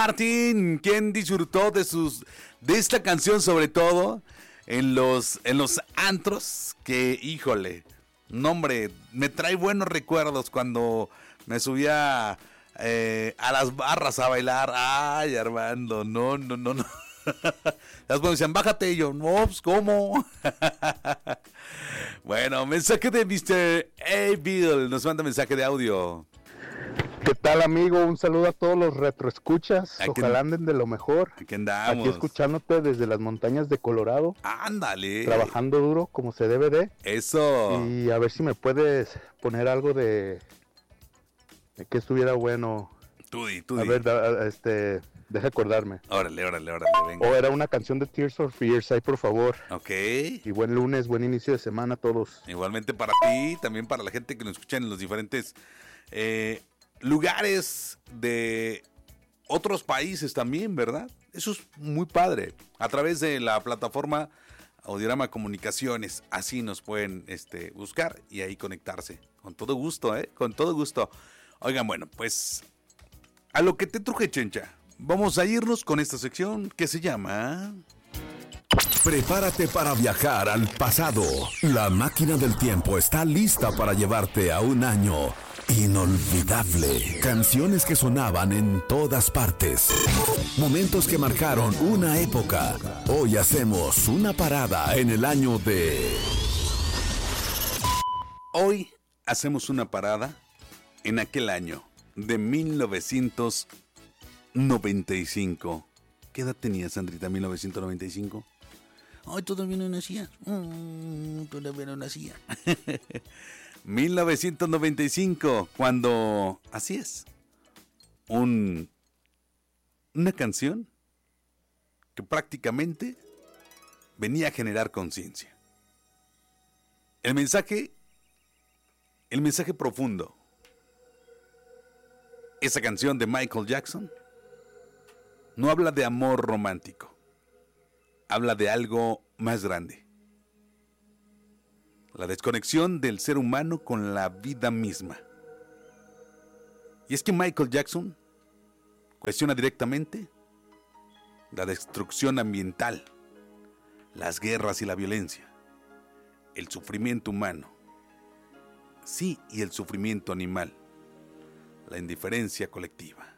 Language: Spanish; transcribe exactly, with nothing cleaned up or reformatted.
Martín, ¿quién disfrutó de sus de esta canción sobre todo en los en los antros? Que híjole, no hombre, me trae buenos recuerdos cuando me subía eh, a las barras a bailar. Ay, Armando, no, no, no, no. Las me decían, bájate, y yo, no, pues, ¿cómo? Bueno, mensaje de mister A. Bill, nos manda mensaje de audio. ¿Qué tal, amigo? Un saludo a todos los retroescuchas. Aquí, ojalá anden de lo mejor. Aquí andamos. Aquí escuchándote desde las montañas de Colorado. Ándale. Trabajando duro como se debe de. Eso. Y a ver si me puedes poner algo de, de que estuviera bueno. Tú di, tú di. A ver, da, este, deja acordarme. Órale, órale, órale, venga. O era una canción de Tears for Fears, ahí por favor. Ok. Y buen lunes, buen inicio de semana a todos. Igualmente para ti, también para la gente que nos escucha en los diferentes eh, lugares de otros países también, ¿verdad? Eso es muy padre. A través de la plataforma Audiorama Comunicaciones, así nos pueden este, buscar y ahí conectarse. Con todo gusto, ¿eh? Con todo gusto. Oigan, bueno, pues a lo que te truje, Chencha. Vamos a irnos con esta sección que se llama... Prepárate para viajar al pasado. La máquina del tiempo está lista para llevarte a un año inolvidable. Canciones que sonaban en todas partes. Momentos que marcaron una época. Hoy hacemos una parada en el año de... Hoy hacemos una parada en aquel año de mil novecientos noventa y cinco. ¿Qué edad tenías, Sandrita, en mil novecientos noventa y cinco? Ay, todavía no nacía. Mm, todavía no nacía. mil novecientos noventa y cinco, cuando, así es, un, una canción que prácticamente venía a generar conciencia. El mensaje, el mensaje profundo. Esa canción de Michael Jackson no habla de amor romántico. Habla de algo más grande. La desconexión del ser humano con la vida misma. Y es que Michael Jackson cuestiona directamente la destrucción ambiental, las guerras y la violencia, el sufrimiento humano, sí, y el sufrimiento animal, la indiferencia colectiva.